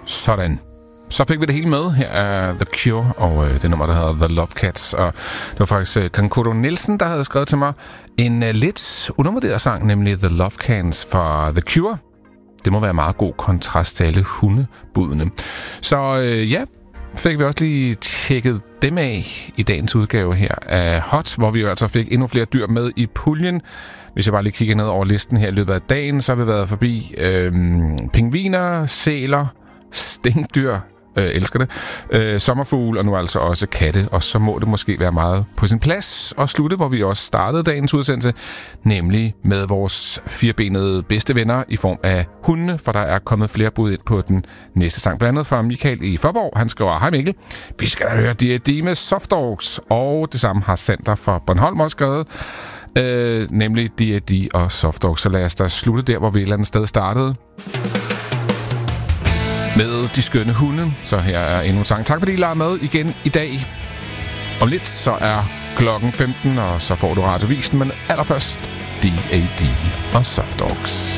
Sådan. Så fik vi det hele med. Her er The Cure og det nummer, der hedder The Love Cats. Og det var faktisk Kankuro Nielsen, der havde skrevet til mig en lidt undervurderet sang, nemlig The Love Cats fra The Cure. Det må være meget god kontrast til alle hundebudene. Så ja, fik vi også lige tjekket dem af i dagens udgave her af Hot, hvor vi jo altså fik endnu flere dyr med i puljen. Hvis jeg bare lige kigger ned over listen her i løbet af dagen, så har vi været forbi pingviner, sæler, stinkdyr, elsker det, sommerfugl og nu altså også katte. Og så må det måske være meget på sin plads at slutte, hvor vi også startede dagens udsendelse, nemlig med vores firbenede bedste venner i form af hundene, for der er kommet flere bud ind på den næste sang. Blandt andet fra Michael i Forborg. Han skriver: Hej Mikkel, vi skal da høre D&D med Soft Dogs. Og det samme har Sander fra Bornholm også skrevet, nemlig D&D og Soft Dogs. Så lad os da slutte der, hvor vi et eller andet sted startede, med de skønne hunde. Så her er endnu en sang. Tak fordi I lavede med igen i dag. Om lidt så er klokken 15, og så får du radiovisen, men allerførst D&D og Soft Dogs.